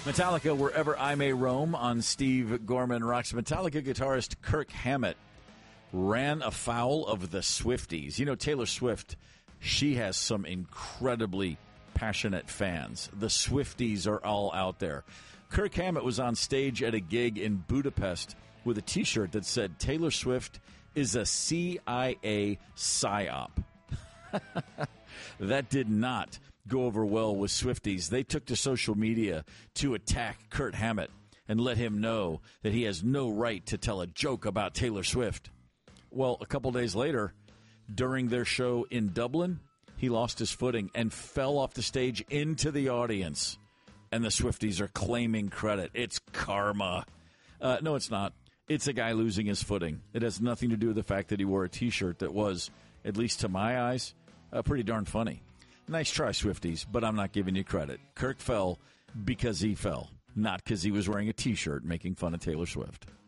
Metallica, Wherever I May Roam on Steve Gorman Rocks. Metallica guitarist Kirk Hammett ran afoul of the Swifties. You know, Taylor Swift, she has some incredibly passionate fans. The Swifties are all out there. Kirk Hammett was on stage at a gig in Budapest with a T-shirt that said, Taylor Swift is a CIA psyop. That did not go over well with Swifties. They took to social media to attack Kirk Hammett and let him know that he has no right to tell a joke about Taylor Swift. Well, a couple days later, during their show in Dublin, he lost his footing and fell off the stage into the audience. And the Swifties are claiming credit. It's karma. No, it's not. It's a guy losing his footing. It has nothing to do with the fact that he wore a T-shirt that was, at least to my eyes, pretty darn funny. Nice try, Swifties, but I'm not giving you credit. Kirk fell because he fell, not because he was wearing a T-shirt making fun of Taylor Swift.